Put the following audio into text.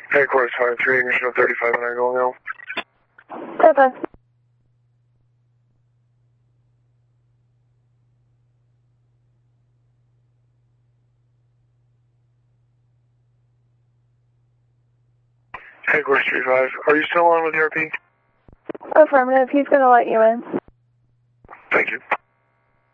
Headquarters 5-3, ignition of 35 and I go now. 35. Headquarters 3-5, are you still on with the RP? Affirmative, he's going to let you in. Thank you.